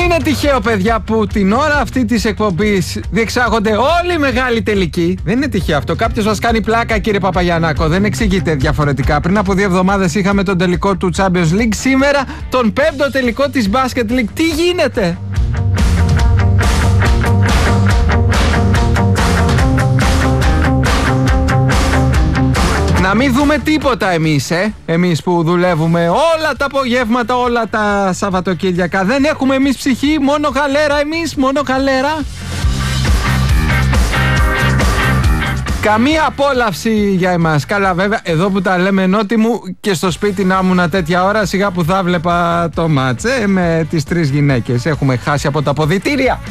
είναι τυχαίο, παιδιά, που την ώρα αυτή της εκπομπής διεξάγονται όλοι οι μεγάλοι τελικοί. Δεν είναι τυχαίο αυτό. Κάποιος μας κάνει πλάκα, κύριε Παπαγιαννάκο. Δεν εξηγείται διαφορετικά. Πριν από 2 εβδομάδες είχαμε τον τελικό του Champions League. Σήμερα τον 5ο τελικό της Basket League. Τι γίνεται? Να μην δούμε τίποτα εμείς που δουλεύουμε όλα τα απογεύματα, όλα τα Σαββατοκύριακα. Δεν έχουμε εμείς ψυχή, μόνο γαλέρα εμείς, μόνο γαλέρα. Καμία απόλαυση για εμάς. Καλά, βέβαια, εδώ που τα λέμε νότι μου και στο σπίτι να ήμουν τέτοια ώρα, σιγά που θα βλέπα το μάτς με τις 3 γυναίκες. Έχουμε χάσει από τα αποδυτήρια.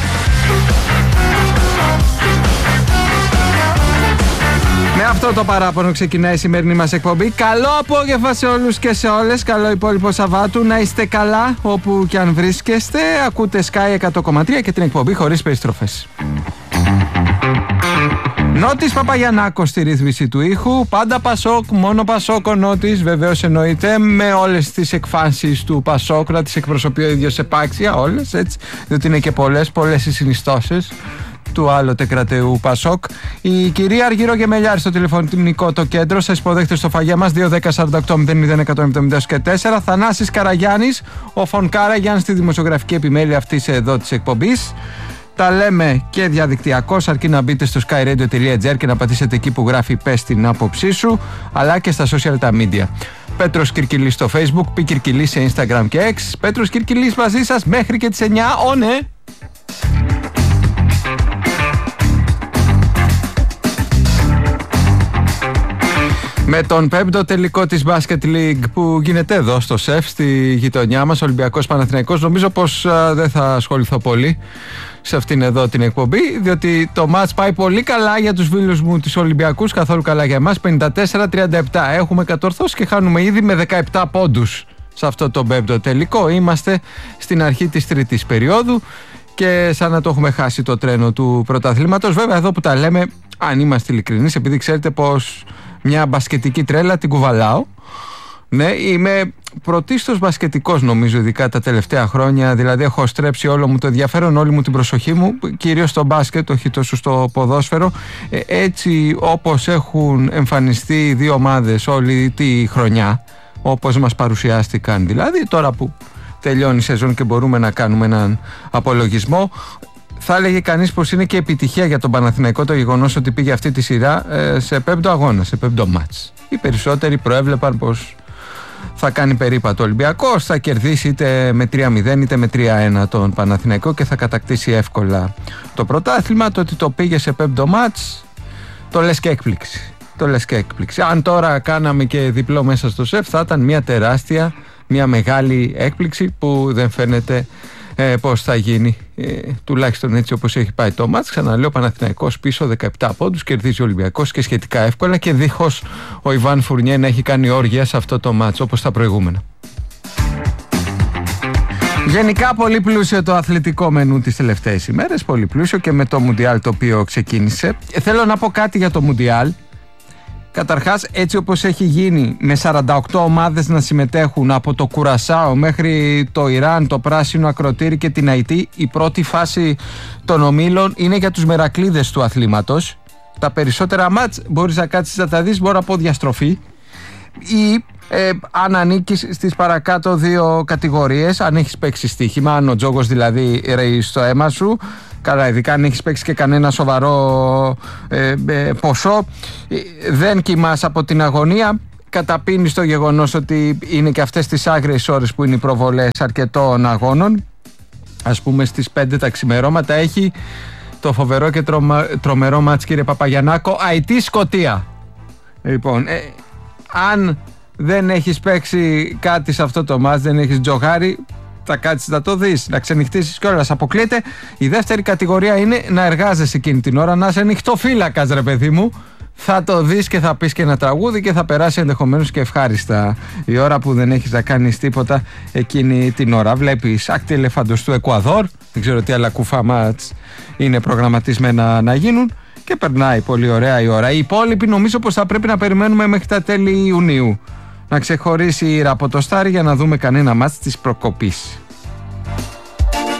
Με αυτό το παράπονο ξεκινάει η σημερινή μας εκπομπή. Καλό απόγευμα σε όλους και σε όλες. Καλό υπόλοιπο Σαββάτου. Να είστε καλά όπου και αν βρίσκεστε. Ακούτε Sky 100,3 και την εκπομπή χωρίς περιστροφές. Νότης Παπαγιαννάκος στη ρύθμιση του ήχου. Πάντα Πασόκ, μόνο Πασόκ ο Νότης. Βεβαίως εννοείται με όλες τις εκφάνσεις του Πασόκ. Να τις εκπροσωπεί ο ίδιος επάξια όλες, έτσι. Διότι είναι και πολλές οι συνιστώσεις του άλλοτε κρατεού Πασόκ. Η κυρία Αργύρο Γεμελιάρη στο τηλεφωνικό το κέντρο. Σας υποδέχεται στο φαγιά μας 2-10-48-00-174. Θανάσης Καραγιάννης, ο Φων Κάραγιαν στη δημοσιογραφική επιμέλεια αυτής εδώ της εκπομπής. Τα λέμε και διαδικτυακώς, αρκεί να μπείτε στο skyradio.gr και να πατήσετε εκεί που γράφει «Πες την άποψή σου», αλλά και στα social τα media. Πέτρος Κυρκυλής στο Facebook, Πι Κυρκυλής σε Instagram και X. Πέτρος Κυρκυλής μαζί σας μέχρι και τις 9. Ναι. Με τον 5ο τελικό της Basket League που γίνεται εδώ στο ΣΕΦ, στη γειτονιά μας, Ολυμπιακός Παναθηναϊκός, νομίζω πως δεν θα ασχοληθώ πολύ σε αυτήν εδώ την εκπομπή, διότι το μάτς πάει πολύ καλά για τους φίλους μου τους Ολυμπιακούς, καθόλου καλά για εμάς. 54-37 έχουμε κατορθώσει και χάνουμε ήδη με 17 πόντους σε αυτό το 5ο τελικό. Είμαστε στην αρχή της τρίτης περίοδου και σαν να το έχουμε χάσει το τρένο του πρωταθλήματος. Βέβαια, εδώ που τα λέμε, αν είμαστε ειλικρινείς, επειδή ξέρετε πως μια μπασκετική τρέλα την κουβαλάω. Ναι, είμαι πρωτίστως μπασκετικός, νομίζω, ειδικά τα τελευταία χρόνια. Δηλαδή, έχω στρέψει όλο μου το ενδιαφέρον, όλη μου την προσοχή μου, κυρίως στο μπάσκετ, όχι τόσο στο ποδόσφαιρο. Έτσι, όπως έχουν εμφανιστεί οι δύο ομάδες όλη τη χρονιά, όπως μας παρουσιάστηκαν, δηλαδή, τώρα που τελειώνει η σεζόν και μπορούμε να κάνουμε έναν απολογισμό. Θα έλεγε κανείς πως είναι και επιτυχία για τον Παναθηναϊκό το γεγονός ότι πήγε αυτή τη σειρά σε 5ο αγώνα, σε 5ο μάτς. Οι περισσότεροι προέβλεπαν πως θα κάνει περίπατο Ολυμπιακός, θα κερδίσει είτε με 3-0 είτε με 3-1 τον Παναθηναϊκό και θα κατακτήσει εύκολα το πρωτάθλημα. Το ότι το πήγε σε 5ο μάτς, το λες και έκπληξη. Το λες και έκπληξη. Αν τώρα κάναμε και διπλό μέσα στο ΣΕΦ, θα ήταν μια τεράστια, μια μεγάλη έκπληξη που δεν φαίνεται πώς θα γίνει, τουλάχιστον έτσι όπως έχει πάει το μάτς. Ξαναλέω, Παναθηναϊκός πίσω 17 πόντους, κερδίζει ο Ολυμπιακός και σχετικά εύκολα και δίχως ο Ιβάν Φουρνιέ να έχει κάνει όργια σε αυτό το μάτς όπως τα προηγούμενα. Γενικά πολύ πλούσιο το αθλητικό μενού τις τελευταίες ημέρες, πολύ πλούσιο και με το Μουντιάλ το οποίο ξεκίνησε. Θέλω να πω κάτι για το Μουντιάλ. Καταρχάς, έτσι όπως έχει γίνει, με 48 ομάδες να συμμετέχουν από το Κουρασάο μέχρι το Ιράν, το Πράσινο Ακροτήρι και την Αϊτή, η πρώτη φάση των ομίλων είναι για τους μερακλείδες του αθλήματος. Τα περισσότερα μάτς μπορείς να κάτσεις να τα δεις, μπορώ να πω διαστροφή, ή αν ανήκεις στις παρακάτω δύο κατηγορίες, αν έχεις παίξει στοίχημα, αν ο τζόγος δηλαδή ρέει στο αίμα σου. Καλά, ειδικά αν έχεις παίξει και κανένα σοβαρό ποσό, δεν κοιμάς από την αγωνία. Καταπίνεις το γεγονός ότι είναι και αυτές τις άγριες ώρες που είναι οι προβολές αρκετών αγώνων. Ας πούμε στις 5 τα ξημερώματα έχει το φοβερό και τρομερό μάτς, κύριε Παπαγιαννάκο, Αϊτή Σκωτία. Λοιπόν, αν δεν έχεις παίξει κάτι σε αυτό το μάτς, δεν έχεις τζογάρει, θα κάτσεις να το δεις, να ξενυχτήσεις κιόλας. Αποκλείεται. Η δεύτερη κατηγορία είναι να εργάζεσαι εκείνη την ώρα, να είσαι ανοιχτοφύλακας, ρε παιδί μου. Θα το δεις και θα πεις και ένα τραγούδι και θα περάσει ενδεχομένως και ευχάριστα η ώρα που δεν έχεις να κάνεις τίποτα εκείνη την ώρα. Βλέπεις άκτη ελεφάντος του Εκουαδόρ, δεν ξέρω τι άλλα κουφά μάτς είναι προγραμματισμένα να γίνουν και περνάει πολύ ωραία η ώρα. Οι υπόλοιποι νομίζω πως θα πρέπει να περιμένουμε μέχρι τα τέλη Ιουνίου να ξεχωρίσει η Ήρα από το Στάρι για να δούμε κανένα μάτς της προκοπής.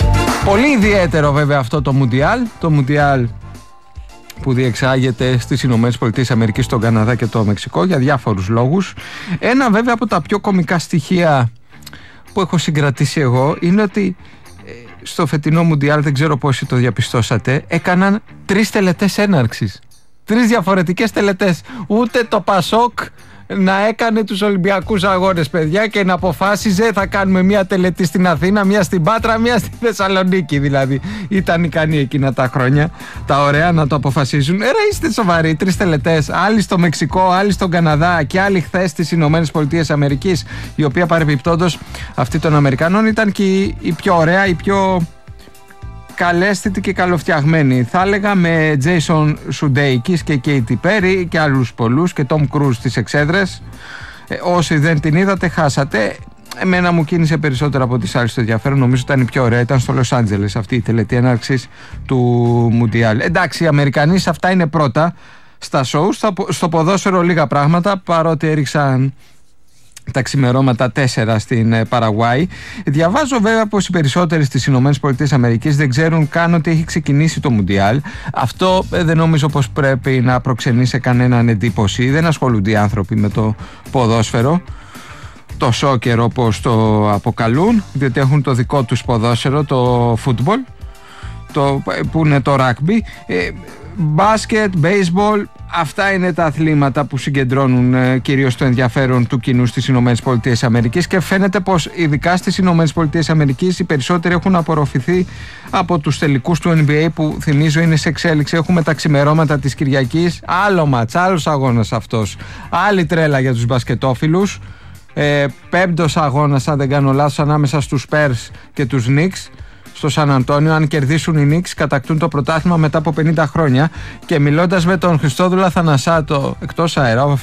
Πολύ ιδιαίτερο βέβαια αυτό το Μουντιάλ. Το Μουντιάλ που διεξάγεται στις Ηνωμένες Πολιτείες Αμερικής, στον Καναδά και το Μεξικό για διάφορους λόγους. Ένα βέβαια από τα πιο κωμικά στοιχεία που έχω συγκρατήσει εγώ είναι ότι στο φετινό Μουντιάλ, δεν ξέρω πόσοι το διαπιστώσατε, έκαναν 3 τελετές έναρξης. 3 διαφορετικές τελετές. Ούτε το Πασόκ να έκανε τους Ολυμπιακούς Αγώνες, παιδιά, και να αποφάσιζε θα κάνουμε μία τελετή στην Αθήνα, μία στην Πάτρα, μία στη Θεσσαλονίκη. Δηλαδή ήταν ικανοί εκείνα τα χρόνια, τα ωραία, να το αποφασίζουν. Είστε σοβαροί, 3 τελετές. Άλλοι στο Μεξικό, άλλοι στον Καναδά και άλλοι χθες στις Ηνωμένες Πολιτείες Αμερικής, η οποία παρεμπιπτόντως αυτή των Αμερικανών ήταν και η πιο ωραία, η πιο καλέσθητη και καλοφτιαγμένη, θα έλεγα, με Jason Sudeikis και Katy Perry και άλλους πολλούς, και Tom Cruise στις εξέδρες. Όσοι δεν την είδατε, χάσατε. Εμένα μου κίνησε περισσότερο από τις άλλες το ενδιαφέρον. Νομίζω ήταν η πιο ωραία. Ήταν στο Λος Άντζελες αυτή η τελετή έναρξης του Μουντιάλ. Εντάξει, οι Αμερικανοί σε αυτά είναι πρώτα στα shows. Στο ποδόσφαιρο λίγα πράγματα, παρότι έριξαν τα ξημερώματα 4 στην Παραγουάη. Διαβάζω βέβαια πως οι περισσότεροι στις Ηνωμένες Πολιτείες Αμερικής δεν ξέρουν καν ότι έχει ξεκινήσει το Μουντιάλ. Αυτό δεν νομίζω πως πρέπει να προξενήσει κανέναν εντύπωση. Δεν ασχολούνται οι άνθρωποι με το ποδόσφαιρο, το σόκερ όπως το αποκαλούν, διότι έχουν το δικό τους ποδόσφαιρο, το φούτμπολ, που είναι το ράγμπι. Μπάσκετ, μπέισμπολ, αυτά είναι τα αθλήματα που συγκεντρώνουν κυρίως το ενδιαφέρον του κοινού στις Ηνωμένες Πολιτείες Αμερικής, και φαίνεται πως ειδικά στις Ηνωμένες Πολιτείες Αμερικής οι περισσότεροι έχουν απορροφηθεί από τους τελικούς του NBA, που θυμίζω είναι σε εξέλιξη. Έχουμε τα ξημερώματα της Κυριακής, άλλο μάτς, άλλος αγώνας αυτός, άλλη τρέλα για τους μπασκετόφιλους. 5ος αγώνας, αν δεν κάνω λάθος, ανάμεσα στους Spurs και τους Knicks στο Σαν Αντώνιο. Αν κερδίσουν οι Knicks, κατακτούν το πρωτάθλημα μετά από 50 χρόνια. Και μιλώντας με τον Χριστόδουλο Θανασάτο εκτός αέρα,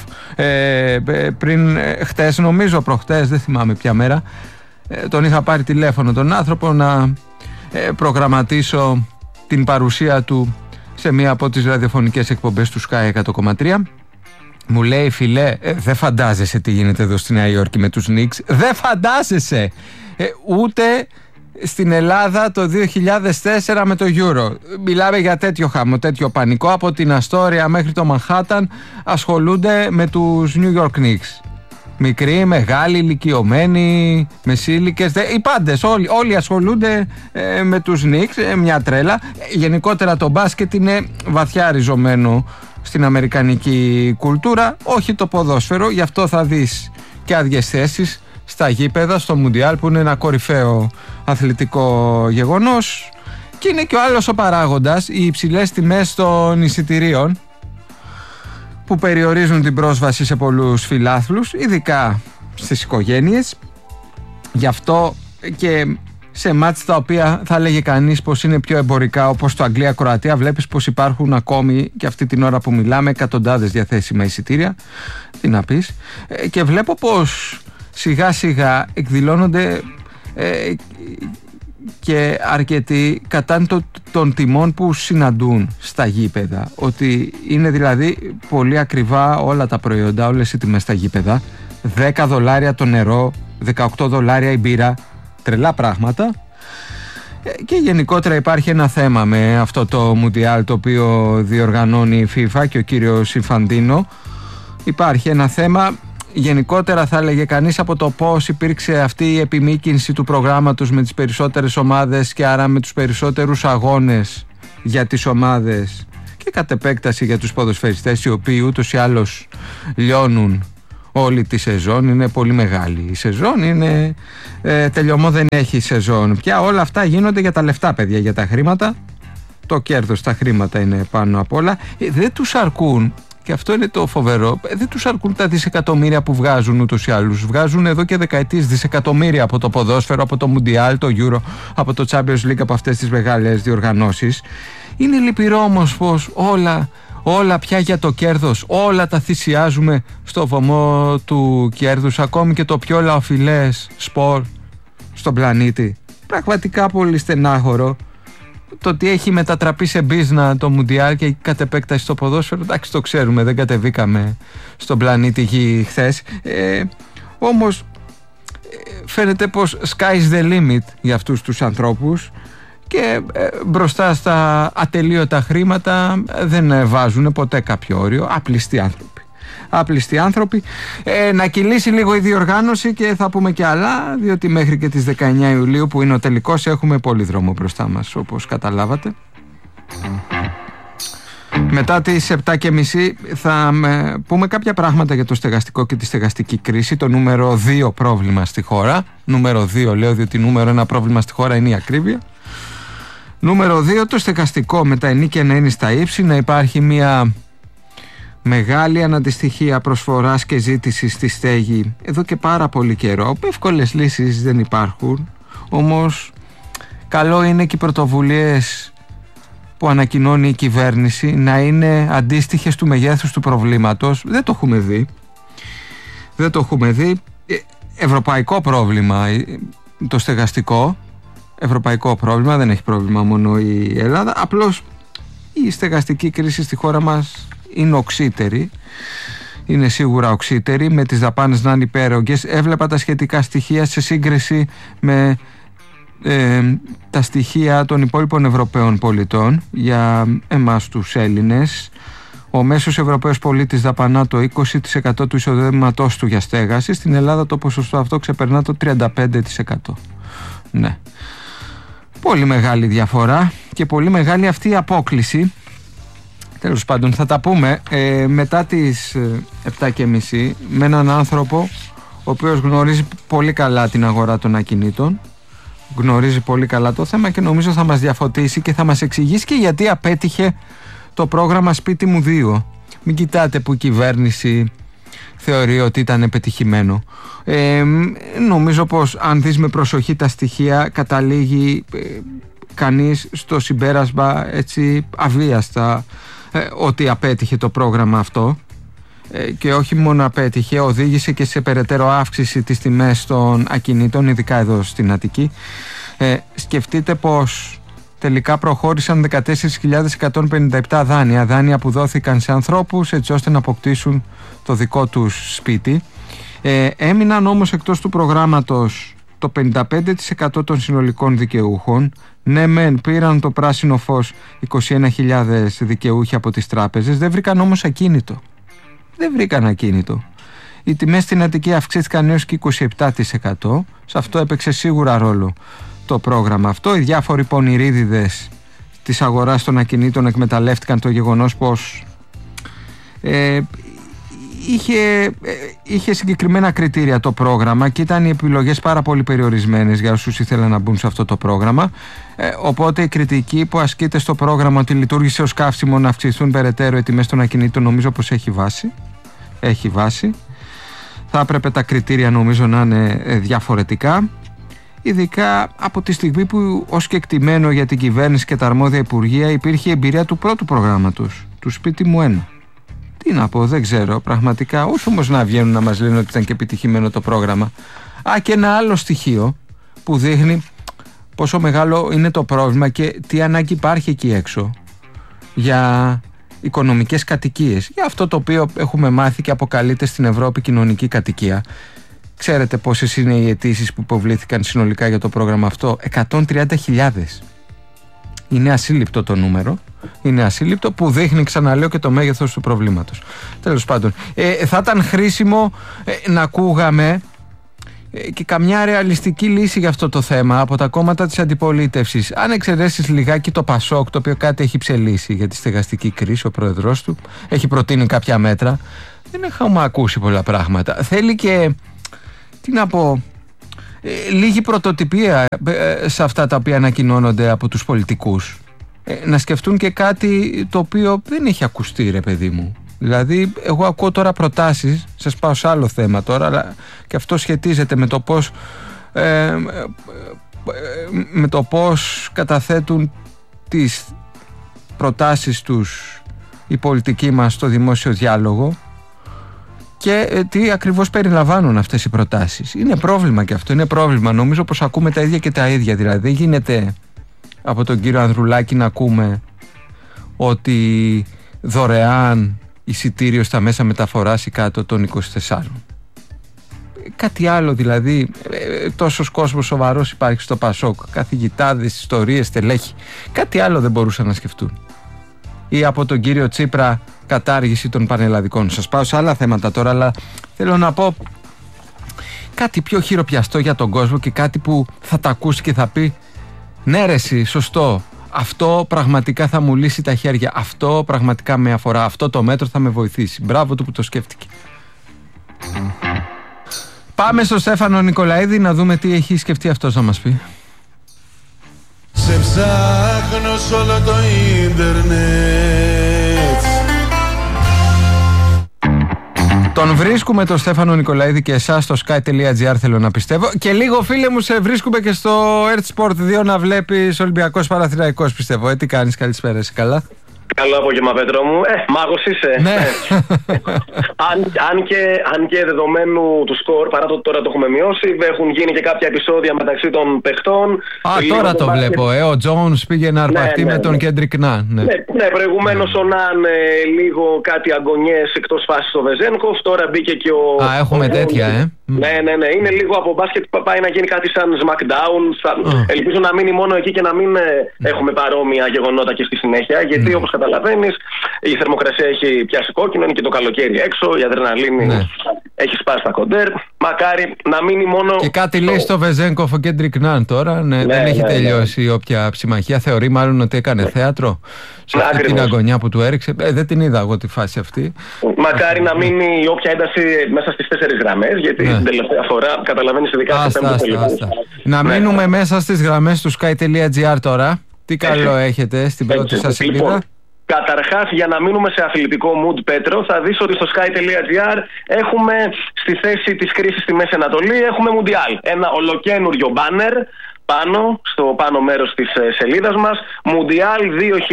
πριν χτες, νομίζω προχτές, δεν θυμάμαι ποια μέρα, τον είχα πάρει τηλέφωνο τον άνθρωπο να προγραμματίσω την παρουσία του σε μία από τις ραδιοφωνικές εκπομπές του Sky 100,3. Μου λέει, φιλέ, δεν φαντάζεσαι τι γίνεται εδώ στη Νέα Υόρκη με τους Knicks. Δεν φαντάζεσαι ούτε στην Ελλάδα το 2004 με το Euro. Μιλάμε για τέτοιο χάμο, τέτοιο πανικό. Από την Αστόρια μέχρι το Μανχάταν ασχολούνται με τους New York Knicks. Μικροί, μεγάλοι, ηλικιωμένοι, μεσήλικες, οι πάντες, όλοι ασχολούνται με τους Knicks, μια τρέλα. Γενικότερα το μπάσκετ είναι βαθιά ριζωμένο στην αμερικανική κουλτούρα, όχι το ποδόσφαιρο. Γι' αυτό θα δεις και άδειες θέσεις στα γήπεδα, στο Μουντιάλ, που είναι ένα κορυφαίο αθλητικό γεγονός. Και είναι και ο άλλος ο παράγοντας, οι υψηλές τιμές των εισιτηρίων, που περιορίζουν την πρόσβαση σε πολλούς φιλάθλους, ειδικά στις οικογένειες. Γι' αυτό και σε μάτς τα οποία θα έλεγε κανείς πως είναι πιο εμπορικά, όπως το Αγγλία-Κροατία, βλέπεις πως υπάρχουν ακόμη και αυτή την ώρα που μιλάμε εκατοντάδες διαθέσιμα εισιτήρια. Τι να πεις. Και βλέπω πως σιγά σιγά εκδηλώνονται και αρκετοί κατά των τιμών που συναντούν στα γήπεδα. Ότι είναι δηλαδή πολύ ακριβά όλα τα προϊόντα, όλες οι τιμές στα γήπεδα. $10 το νερό, $18 η μπύρα, τρελά πράγματα. Και γενικότερα υπάρχει ένα θέμα με αυτό το Μουντιάλ, το οποίο διοργανώνει η FIFA και ο κύριος Ινφαντίνο. Υπάρχει ένα θέμα γενικότερα, θα έλεγε κανείς, από το πώς υπήρξε αυτή η επιμήκυνση του προγράμματος με τις περισσότερες ομάδες και άρα με τους περισσότερους αγώνες για τις ομάδες και κατ' επέκταση για τους ποδοσφαιριστές, οι οποίοι ούτως ή άλλως λιώνουν όλη τη σεζόν. Είναι πολύ μεγάλη η σεζόν, είναι τελειωμό δεν έχει σεζόν πια. Όλα αυτά γίνονται για τα λεφτά, παιδιά, για τα χρήματα. Το κέρδος, τα χρήματα είναι πάνω απ' όλα. Δεν τους αρκούν, και αυτό είναι το φοβερό, δεν τους αρκούν τα δισεκατομμύρια που βγάζουν ούτως ή άλλως. Βγάζουν εδώ και δεκαετίες δισεκατομμύρια από το ποδόσφαιρο, από το Μουντιάλ, το Euro, από το Champions League, από αυτές τις μεγάλες διοργανώσεις. Είναι λυπηρό όμως πως όλα πια για το κέρδος, όλα τα θυσιάζουμε στο βωμό του κέρδους, ακόμη και το πιο λαοφιλές σπορ στον πλανήτη. Πραγματικά πολύ στενάχωρο το ότι έχει μετατραπεί σε μπίζνα το Μουντιάλ και κατ' επέκταση στο ποδόσφαιρο. Εντάξει, το ξέρουμε, δεν κατεβήκαμε στον πλανήτη Γη χθες. Όμως φαίνεται πως sky's the limit για αυτούς τους ανθρώπους και μπροστά στα ατελείωτα χρήματα δεν βάζουν ποτέ κάποιο όριο. Άπλιστοι άνθρωποι. Να κυλήσει λίγο η διοργάνωση και θα πούμε και άλλα, διότι μέχρι και τις 19 Ιουλίου που είναι ο τελικός έχουμε πολύ δρόμο μπροστά μας, όπως καταλάβατε. Μετά τις 7.30 θα πούμε κάποια πράγματα για το στεγαστικό και τη στεγαστική κρίση, το νούμερο 2 πρόβλημα στη χώρα. Νούμερο 2 λέω, διότι νούμερο 1 πρόβλημα στη χώρα είναι η ακρίβεια. Νούμερο 2, το στεγαστικό με τα ενίκια να είναι στα ύψη, να υπάρχει μια μεγάλη αναντιστοιχεία προσφοράς και ζήτησης στη στέγη εδώ και πάρα πολύ καιρό. Εύκολες λύσεις δεν υπάρχουν, όμως καλό είναι και οι πρωτοβουλίες που ανακοινώνει η κυβέρνηση να είναι αντίστοιχες του μεγέθους του προβλήματος. Δεν το έχουμε δει. Ευρωπαϊκό πρόβλημα το στεγαστικό. Ευρωπαϊκό πρόβλημα, δεν έχει πρόβλημα μόνο η Ελλάδα. Απλώς η στεγαστική κρίση στη χώρα μας είναι οξύτερη. Είναι σίγουρα οξύτερη, με τις δαπάνες να είναι υπέρογγες. Έβλεπα τα σχετικά στοιχεία σε σύγκριση με τα στοιχεία των υπόλοιπων Ευρωπαίων πολιτών. Για εμάς τους Έλληνες, ο μέσος Ευρωπαίος πολίτης δαπανά το 20% του εισοδήματός του για στέγαση. Στην Ελλάδα το ποσοστό αυτό ξεπερνά το 35%. Ναι. Πολύ μεγάλη διαφορά και πολύ μεγάλη αυτή η απόκλιση. Τέλος πάντων, θα τα πούμε μετά τις 7.30 με έναν άνθρωπο ο οποίος γνωρίζει πολύ καλά την αγορά των ακινήτων, γνωρίζει πολύ καλά το θέμα και νομίζω θα μας διαφωτίσει και θα μας εξηγήσει και γιατί απέτυχε το πρόγραμμα Σπίτι μου 2. Μην κοιτάτε που η κυβέρνηση θεωρεί ότι ήταν πετυχημένο. Νομίζω πως αν δεις με προσοχή τα στοιχεία καταλήγει κανείς στο συμπέρασμα έτσι αβίαστα ότι απέτυχε το πρόγραμμα αυτό, και όχι μόνο απέτυχε, οδήγησε και σε περαιτέρω αύξηση της τιμές των ακινήτων, ειδικά εδώ στην Αττική. Σκεφτείτε πως τελικά προχώρησαν 14.157 δάνεια που δόθηκαν σε ανθρώπους έτσι ώστε να αποκτήσουν το δικό τους σπίτι. Έμειναν όμως εκτός του προγράμματος το 55% των συνολικών δικαιούχων. Ναι μεν πήραν το πράσινο φως 21.000 δικαιούχοι από τις τράπεζες, δεν βρήκαν όμως ακίνητο. Οι τιμές στην Αττική αυξήθηκαν έως και 27%. Σε αυτό έπαιξε σίγουρα ρόλο το πρόγραμμα αυτό. Οι διάφοροι πονηρίδιδες της αγοράς των ακινήτων εκμεταλλεύτηκαν το γεγονός πως είχε συγκεκριμένα κριτήρια το πρόγραμμα και ήταν οι επιλογές πάρα πολύ περιορισμένες για όσους ήθελαν να μπουν σε αυτό το πρόγραμμα. Οπότε η κριτική που ασκείται στο πρόγραμμα ότι λειτουργήσε ως καύσιμο να αυξηθούν περαιτέρω οι τιμές των ακινήτων νομίζω πως έχει βάση. Θα έπρεπε τα κριτήρια νομίζω να είναι διαφορετικά, ειδικά από τη στιγμή που ως κεκτημένο για την κυβέρνηση και τα αρμόδια υπουργεία υπήρχε η εμπειρία του πρώτου προγράμματος, του Σπίτι μου 1. Τι να πω, δεν ξέρω πραγματικά, όχι όμως να βγαίνουν να μας λένε ότι ήταν και επιτυχημένο το πρόγραμμα. Και ένα άλλο στοιχείο που δείχνει πόσο μεγάλο είναι το πρόβλημα και τι ανάγκη υπάρχει εκεί έξω για οικονομικές κατοικίες, για αυτό το οποίο έχουμε μάθει και αποκαλείται στην Ευρώπη κοινωνική κατοικία. Ξέρετε πόσες είναι οι αιτήσεις που υποβλήθηκαν συνολικά για το πρόγραμμα αυτό? 130.000. Είναι ασύλληπτο το νούμερο. Είναι ασύλληπτο, που δείχνει, ξαναλέω, και το μέγεθος του προβλήματος. Τέλος πάντων, θα ήταν χρήσιμο να ακούγαμε και καμιά ρεαλιστική λύση για αυτό το θέμα από τα κόμματα της αντιπολίτευσης. Αν εξαιρέσεις λιγάκι το Πασόκ, το οποίο κάτι έχει ψελίσει για τη στεγαστική κρίση, ο πρόεδρος του έχει προτείνει κάποια μέτρα, δεν έχουμε ακούσει πολλά πράγματα. Θέλει και, τι να πω, λίγη πρωτοτυπία σε αυτά τα οποία ανακοινώνονται από τους πολιτικούς. Να σκεφτούν και κάτι το οποίο δεν έχει ακουστεί, ρε παιδί μου. Δηλαδή, εγώ ακούω τώρα προτάσεις, σας πάω σε άλλο θέμα τώρα, αλλά και αυτό σχετίζεται με το πώς καταθέτουν τις προτάσεις τους οι πολιτικοί μας στο δημόσιο διάλογο και τι ακριβώς περιλαμβάνουν αυτές οι προτάσεις. Είναι πρόβλημα και αυτό, είναι πρόβλημα. Νομίζω πως ακούμε τα ίδια και τα ίδια. Δηλαδή, δεν γίνεται από τον κύριο Ανδρουλάκη να ακούμε ότι δωρεάν εισιτήριο στα μέσα μεταφοράς ή κάτω των 24. Κάτι άλλο δηλαδή, τόσος κόσμος σοβαρός υπάρχει στο Πασόκ, καθηγητάδες, ιστορίες, στελέχη. Κάτι άλλο δεν μπορούσαν να σκεφτούν. Ή από τον κύριο Τσίπρα κατάργηση των πανελλαδικών. Σας πάω σε άλλα θέματα τώρα, αλλά θέλω να πω κάτι πιο χειροπιαστό για τον κόσμο και κάτι που θα τα ακούσει και θα πει ναι ρε εσύ, σωστό, αυτό πραγματικά θα μου λύσει τα χέρια, αυτό πραγματικά με αφορά, αυτό το μέτρο θα με βοηθήσει. Μπράβο του που το σκέφτηκε. Πάμε στο Στέφανο Νικολαίδη να δούμε τι έχει σκεφτεί αυτός να μας πει. Σε ψάχνω σ' όλο το ίντερνετ. Τον βρίσκουμε τον Στέφανο Νικολαίδη και εσάς στο sky.gr θέλω να πιστεύω. Και λίγο φίλε μου σε βρίσκουμε και στο Earth Sport 2 να βλέπεις Ολυμπιακός Παναθηναϊκός πιστεύω. Τι κάνεις, καλησπέρα, είσαι καλά? Καλό απόγευμα, Πέτρο μου. Μάγος είσαι. Ναι. αν και δεδομένου του σκορ, παρά το τώρα το έχουμε μειώσει, έχουν γίνει και κάποια επεισόδια μεταξύ των παιχτών. Τώρα το βλέπω. Ο Τζόουνς πήγε να αρπαχτεί με τον Κέντρικ Ναν. Ναι, προηγουμένως ο Ναν λίγο κάτι αγωνιές εκτός φάσης στο Βεζένκοφ. Τώρα μπήκε και ο. Έχουμε τέτοια, Ναι. Είναι λίγο από μπάσκετ πάει να γίνει κάτι σαν SmackDown. Ελπίζω να μείνει μόνο εκεί και να μην έχουμε παρόμοια γεγονότα και στη συνέχεια. Γιατί όπως καταλαβαίνεις, η θερμοκρασία έχει πιάσει κόκκινο, είναι και το καλοκαίρι έξω, η αδρεναλίνη έχει σπάσει τα κοντέρ. Μακάρι να μείνει μόνο. Και κάτι λέει στο Βεζένκοφ ο Κέντρικ Ναν τώρα. Δεν έχει τελειώσει όποια ψημαχία. Θεωρεί μάλλον ότι έκανε θέατρο σε αυτή την αγωνιά που του έριξε. Δεν την είδα εγώ τη φάση αυτή. Μακάρι να μείνει όποια ένταση μέσα στις 4 γραμμές, γιατί την τελευταία φορά καταλαβαίνεις ειδικά σε πέμπτο τελικό. Να μείνουμε μέσα στις γραμμές του sky.gr τώρα. Τι καλό έχετε στην πρώτη σας σελίδα? Καταρχάς, για να μείνουμε σε αθλητικό mood, Πέτρο, θα δεις ότι στο sky.gr έχουμε στη θέση της κρίσης στη Μέση Ανατολή, έχουμε Μουντιάλ. Ένα ολοκένουργιο μπάνερ πάνω, στο πάνω μέρος της σελίδας μας. Μουντιάλ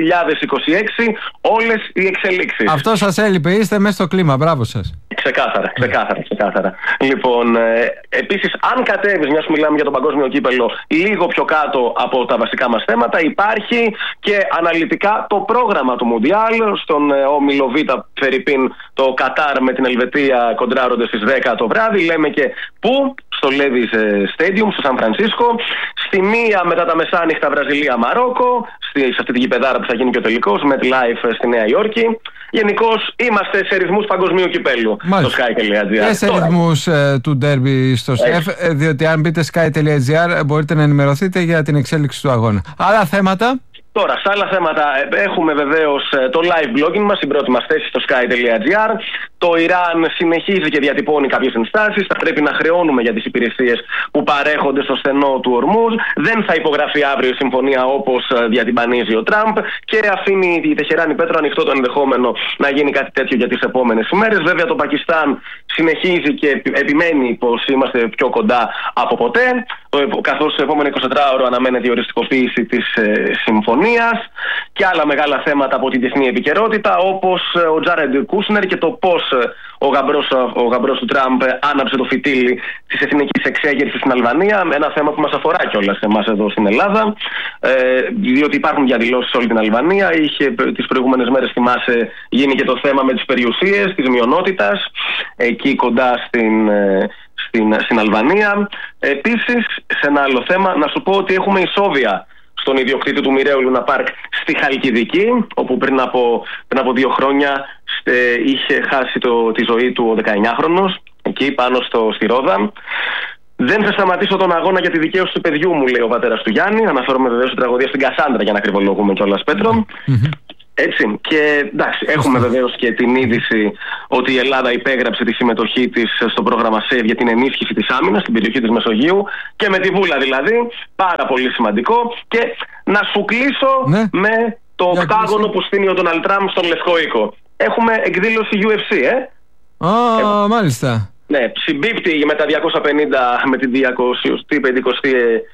2026, όλες οι εξελίξεις. Αυτό σας έλειπε, είστε μέσα στο κλίμα, μπράβο σας. Ξεκάθαρα. Λοιπόν, επίσης, αν κατέβεις, μιας που μιλάμε για το παγκόσμιο κύπελλο, λίγο πιο κάτω από τα βασικά μας θέματα, υπάρχει και αναλυτικά το πρόγραμμα του Μουντιάλ. Στον όμιλο Β, Φερρυπίν, το Κατάρ με την Ελβετία κοντράρονται στις 10 το βράδυ. Λέμε και πού? Στο Levi's Stadium, στο Σαν Φρανσίσκο. Στη 1 μετά τα μεσάνυχτα Βραζιλία-Μαρόκο, σε αυτή την γηπεδάρα που θα γίνει και ο τελικός, MetLife στη Νέα Υόρκη. Γενικώς είμαστε σε ρυθμούς παγκοσμίου κυπέλλου στο sky.gr. Και σε ρυθμούς του ντέρμπι στο ΣΕΦ, διότι αν μπείτε sky.gr μπορείτε να ενημερωθείτε για την εξέλιξη του αγώνα. Άλλα θέματα? Τώρα, σε άλλα θέματα έχουμε βεβαίως το live blogging μας, την πρώτη μας θέση στο sky.gr. Το Ιράν συνεχίζει και διατυπώνει κάποιες ενστάσεις. Θα πρέπει να χρεώνουμε για τις υπηρεσίες που παρέχονται στο στενό του Ορμούζ. Δεν θα υπογραφεί αύριο η συμφωνία όπως διατυμπανίζει ο Τραμπ και αφήνει η Τεχεράνη, Πέτρο, ανοιχτό το ενδεχόμενο να γίνει κάτι τέτοιο για τις επόμενες ημέρες. Βέβαια, το Πακιστάν συνεχίζει και επιμένει πως είμαστε πιο κοντά από ποτέ, καθώς το επόμενο 24ωρο αναμένεται η οριστικοποίηση της συμφωνίας και άλλα μεγάλα θέματα από την διεθνή επικαιρότητα, όπως ο Τζάρεντ Κούσνερ και το πώς ο γαμπρός του Τραμπ άναψε το φυτίλι της εθνικής εξέγερσης στην Αλβανία, ένα θέμα που μας αφορά κιόλας εμάς εδώ στην Ελλάδα, διότι υπάρχουν διαδηλώσεις σε όλη την Αλβανία. Είχε τις προηγούμενες μέρες, θυμάσαι, γίνει και το θέμα με τις περιουσίες της μειονότητας εκεί κοντά στην Αλβανία. Επίσης, σε ένα άλλο θέμα, να σου πω ότι έχουμε ισόβια στον ιδιοκτήτη του μοιραίου Λούνα Πάρκ στη Χαλκιδική, όπου πριν από 2 χρόνια είχε χάσει τη ζωή του ο 19χρονος, εκεί πάνω στη Ρόδα. Δεν θα σταματήσω τον αγώνα για τη δικαίωση του παιδιού μου, λέει ο πατέρας του Γιάννη. Αναφέρομαι βεβαίως στην τραγωδία στην Κασάνδρα, για να ακριβολογούμε κιόλας, Πέτρο. Έτσι, και εντάξει, έχουμε βεβαίως και την είδηση ότι η Ελλάδα υπέγραψε τη συμμετοχή της στο πρόγραμμα ΣΕΒ για την ενίσχυση της άμυνας στην περιοχή της Μεσογείου και με τη Βούλα δηλαδή, πάρα πολύ σημαντικό. Και να σου κλείσω με το οκτάγωνο που στείνει ο Ντόναλντ Τραμπ στον Λευκό Οίκο. Έχουμε εκδήλωση UFC, μάλιστα. Ναι, συμπίπτει με τα 250, με την 250η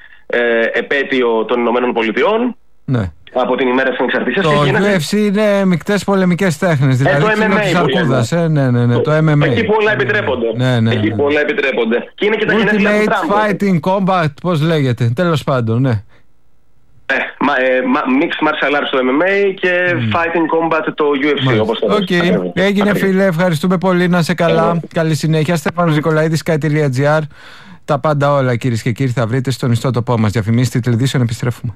επέτειο των Ηνωμένων Πολιτειών. Ναι. Από την ημέρα της ανεξαρτησίας. Το UFC είναι μεικτές πολεμικές τέχνες. Δηλαδή το MMA της αρκούδας. Το MMA. Εκεί πολλά επιτρέπονται. Εκεί πολλά επιτρέπονται. Και είναι και τα γενέθλια του Τραμπ. Ultimate Fighting Combat, πώς λέγεται. Τέλος πάντων, ναι. Mixed Martial Arts στο MMA και Fighting Combat το UFC, όπως το Έγινε φίλε, ευχαριστούμε πολύ, να σε καλά. Καλή συνέχεια. Στέφανος Νικολαίδης, Sky.gr. Τα πάντα όλα, κυρίες και κύριοι, θα βρείτε στον ιστότοπό μας. Διαφημίσεις στη τηλεδίσιον, επιστρέφουμε.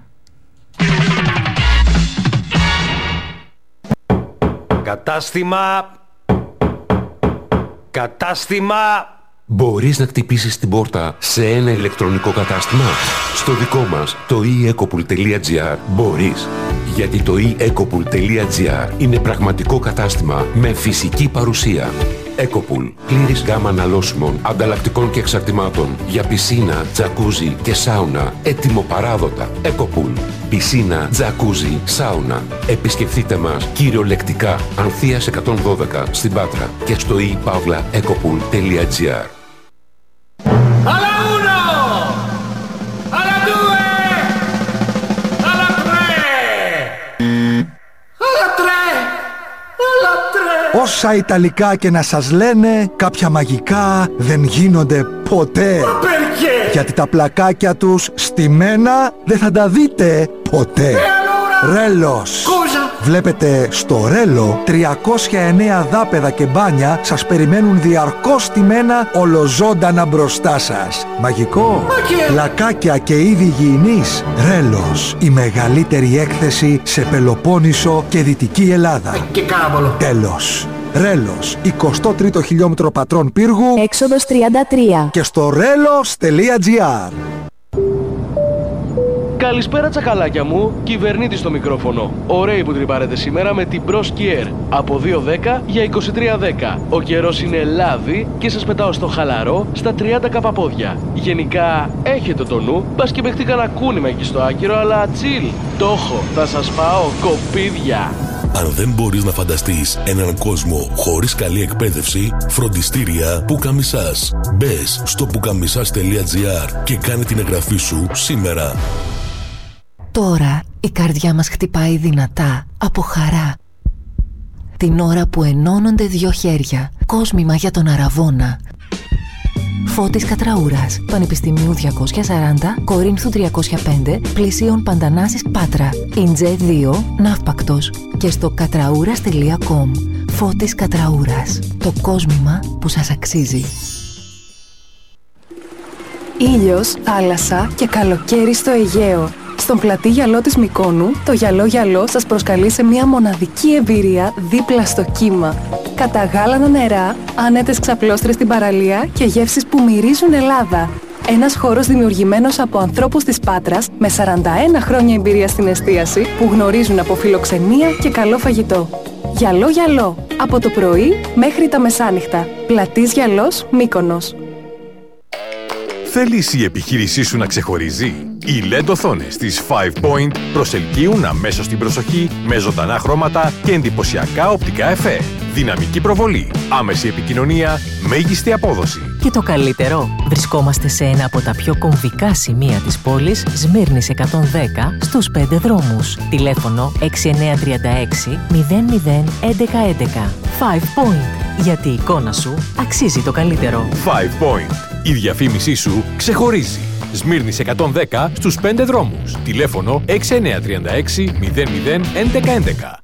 Κατάστημα. Μπορείς να χτυπήσεις την πόρτα σε ένα ηλεκτρονικό κατάστημα? Στο δικό μας, το eEcopool.gr, μπορείς. Γιατί το eEcopool.gr είναι πραγματικό κατάστημα με φυσική παρουσία. Ecopool. Πλήρης γάμα αναλώσιμων, ανταλλακτικών και εξαρτημάτων για πισίνα, τζακούζι και σάουνα. Έτοιμο παράδοτα. Ecopool. Πισίνα, τζακούζι, σάουνα. Επισκεφτείτε μας κυριολεκτικά Ανθείας 112 στην Πάτρα και στο ePavlaEcopool.gr. Alla uno! Alla due! Alla tre! Alla tre! Alla tre! Όσα Ιταλικά και να σας λένε, κάποια μαγικά δεν γίνονται ποτέ. Perché? Γιατί τα πλακάκια τους στημένα δεν θα τα δείτε ποτέ. Ρέλος. Βλέπετε, στο Ρέλο 309 δάπεδα και μπάνια σας περιμένουν διαρκώς στημένα ολοζώντανα μπροστά σας. Μαγικό. Πλακάκια και είδη υγιεινής. Ρέλος. Η μεγαλύτερη έκθεση σε Πελοπόννησο και Δυτική Ελλάδα. Και κάμπολο. Τέλος. Ρέλος. 23ο χιλιόμετρο πατρών πύργου. Έξοδος 33. Και στο relos.gr. Καλησπέρα τσακαλάκια μου, κυβερνήτης στο μικρόφωνο. Ωραίοι που τρυπάρετε σήμερα με την Pro Skier. Από 2.10 για 23.10. Ο καιρός είναι λάδι και σας πετάω στο χαλαρό στα 30 καπαπόδια. Γενικά έχετε το νου, μπας και παιχτεί κανένα κούνημα εκεί στο άκυρο, αλλά chill. Το έχω, θα σας πάω κοπίδια. Αν δεν μπορείς να φανταστείς έναν κόσμο χωρίς καλή εκπαίδευση, φροντιστήρια Πουκαμισάς. Μπες στο πουκαμισάς.gr και κάνε την εγγραφή σου σήμερα. Τώρα η καρδιά μας χτυπάει δυνατά από χαρά. Την ώρα που ενώνονται δύο χέρια. Κόσμημα για τον Αραβώνα. Φώτης Κατραούρας, Πανεπιστημίου 240, Κορίνθου 305, Πλησίων Παντανάσης Πάτρα, Ιντζέ 2, Ναύπακτος και στο κατραούρας.com. Φώτης Κατραούρας, το κόσμημα που σας αξίζει. Ήλιος, θάλασσα και καλοκαίρι στο Αιγαίο. Στον πλατή γυαλό της Μυκόνου, το γυαλό σας προσκαλεί σε μια μοναδική εμπειρία δίπλα στο κύμα. Καταγάλανα νερά, άνετες ξαπλώστρες στην παραλία και γεύσεις που μυρίζουν Ελλάδα. Ένας χώρος δημιουργημένος από ανθρώπους της Πάτρας με 41 χρόνια εμπειρία στην εστίαση που γνωρίζουν από φιλοξενία και καλό φαγητό. Γυαλό, από το πρωί μέχρι τα μεσάνυχτα. Πλατής Γυαλός, Μύκονος. Θέλεις η επιχείρησή σου να ξεχωρίζει? Οι LED οθόνες της 5 Point προσελκύουν αμέσως την προσοχή με ζωντανά χρώματα και εντυπωσιακά οπτικά εφέ. Δυναμική προβολή, άμεση επικοινωνία, μέγιστη απόδοση. Και το καλύτερο, βρισκόμαστε σε ένα από τα πιο κομβικά σημεία της πόλης, Σμύρνης 110, στους 5 δρόμους. Τηλέφωνο 6936 00 1111. 5 Point, γιατί η εικόνα σου αξίζει το καλύτερο. 5 Point. Η διαφήμισή σου ξεχωρίζει. Σμύρνης 110 στους 5 δρόμους. Τηλέφωνο 6936 00 1111.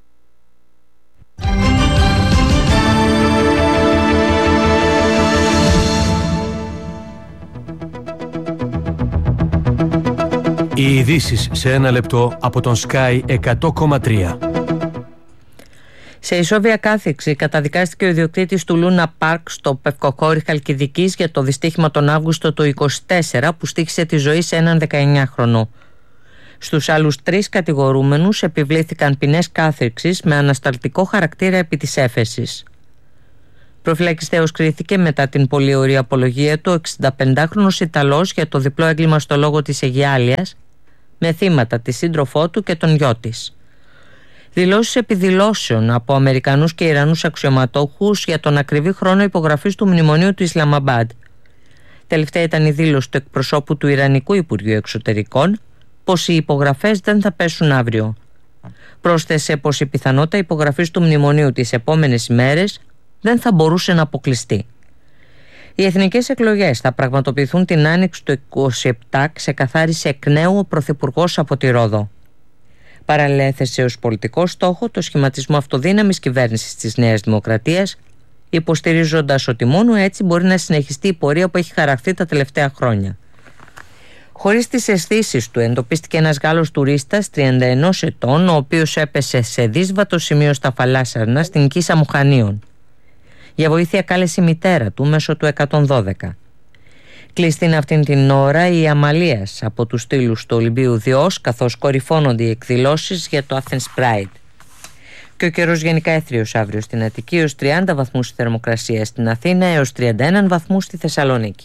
Οι ειδήσεις σε ένα λεπτό από τον Sky 100,3. Σε ισόβια κάθεξη καταδικάστηκε ο ιδιοκτήτης του Λούνα Πάρκ στο Πευκοχώρι Χαλκιδικής για το δυστύχημα τον Αύγουστο του 24 που στοίχισε τη ζωή σε έναν 19χρονο. Στους άλλους 3 κατηγορούμενους επιβλήθηκαν ποινές κάθεξης με ανασταλτικό χαρακτήρα επί της έφεσης. Προφυλακιστέως κρίθηκε μετά την πολυωρή απολογία του 65χρονος Ιταλός για το διπλό έγκλημα στο λόγο της Αιγιάλειας με θύματα τη σύντροφό του και τον γιο της. Δηλώσεις επιδηλώσεων από Αμερικανούς και Ιρανούς αξιωματόχους για τον ακριβή χρόνο υπογραφής του μνημονίου του Ισλαμαμπάντ. Τελευταία ήταν η δήλωση του εκπροσώπου του Ιρανικού Υπουργείου Εξωτερικών πως οι υπογραφές δεν θα πέσουν αύριο. Πρόσθεσε πως η πιθανότητα υπογραφής του μνημονίου τις επόμενες ημέρες δεν θα μπορούσε να αποκλειστεί. Οι εθνικές εκλογές θα πραγματοποιηθούν την άνοιξη του 27, ξεκαθάρισε εκ νέου ο Πρωθυπουργός από τη Ρόδο. Παράλληλα έθεσε ως πολιτικό στόχο το σχηματισμό αυτοδύναμης κυβέρνησης της Νέας Δημοκρατίας, υποστηρίζοντας ότι μόνο έτσι μπορεί να συνεχιστεί η πορεία που έχει χαραχθεί τα τελευταία χρόνια. Χωρίς τις αισθήσεις του, εντοπίστηκε ένας Γάλλος τουρίστας 31 ετών, ο οποίος έπεσε σε δύσβατο σημείο στα Φαλάσσαρνα στην Κίσα Μουχανίων. Για βοήθεια κάλεσε η μητέρα του μέσω του 112. Κλειστήν αυτήν την ώρα η Αμαλίας από τους στήλους του Ολυμπίου Διός, καθώς κορυφώνονται οι εκδηλώσεις για το Athens Pride. Και ο καιρός γενικά έθριος αύριο στην Αττική, έως 30 βαθμούς θερμοκρασία στην Αθήνα, έως 31 βαθμούς στη Θεσσαλονίκη.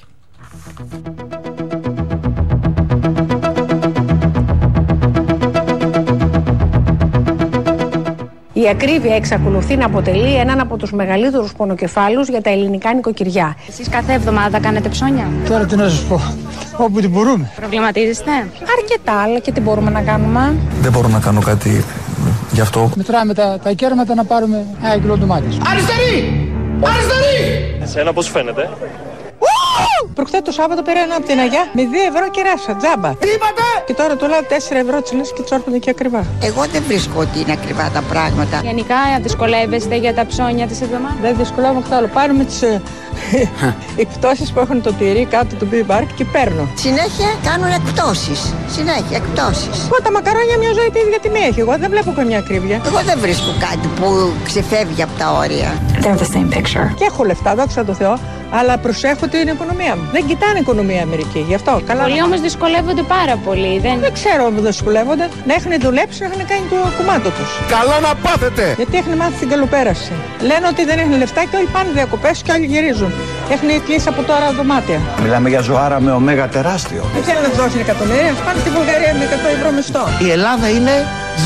Η ακρίβεια εξακολουθεί να αποτελεί έναν από τους μεγαλύτερους πονοκεφάλους για τα ελληνικά νοικοκυριά. Εσείς κάθε εβδομάδα κάνετε ψώνια? Τώρα τι να σας πω, όπου την μπορούμε. Προβληματίζεστε? Αρκετά, αλλά και τι μπορούμε να κάνουμε. Δεν μπορώ να κάνω κάτι γι' αυτό. Μετράμε τα κέρματα να πάρουμε ένα κιλό ντομάτες. Αριστερή! Αριστερή! Εσένα πώς φαίνεται? Προχθές το Σάββατο πήρα ένα από την Αγιά με 2 ευρώ κεράσα, τζάμπα. Τι είπατε? Και τώρα του λέω 4 ευρώ τις λες και τους έρχονται και ακριβά. Εγώ δεν βρίσκω ότι είναι ακριβά τα πράγματα. Γενικά δυσκολεύεστε για τα ψώνια της εβδομάδας? Δεν δυσκολεύομαι καθόλου. Πάρουμε τις εκπτώσεις που έχουν το τυρί κάτω του Big Bark και παίρνω. Συνέχεια κάνουν εκπτώσεις. Συνέχεια εκπτώσεις. Τα μακαρόνια μια ζωή τη ίδια τιμή έχει. Εγώ δεν βλέπω καμιά ακρίβεια. Εγώ δεν βρίσκω κάτι που ξεφεύγει από τα όρια. Και έχω λεφτά, δόξα τω Θεώ, αλλά προσέχω την οικονομία μου. Δεν κοιτάνε οικονομία η Αμερική, γι' αυτό. Πολλοί όμως δυσκολεύονται πάρα πολύ. Δεν ξέρω αν δυσκολεύονται. Να έχουν δουλέψει, να έχουν κάνει το κουμάντο τους. Καλό να πάθετε! Γιατί έχουν μάθει την καλοπέραση. Λένε ότι δεν έχουν λεφτά και όλοι πάνε διακοπές και όλοι γυρίζουν. Έχουν κλείσει από τώρα δωμάτια. Μιλάμε για ζωάρα με ωμέγα τεράστιο. Δεν θέλουν να δώσουν εκατομμύρια, πάνε στη Βουλγαρία με 100 ευρώ μισθό. Η Ελλάδα είναι